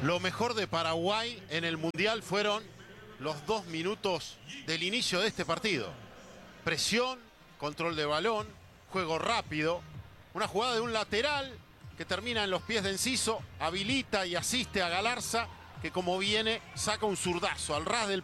Lo mejor de Paraguay en el Mundial fueron los 2 minutos del inicio de este partido. Presión, control de balón, juego rápido, una jugada de un lateral que termina en los pies de Enciso, habilita y asiste a Galarza, que como viene saca un zurdazo al ras del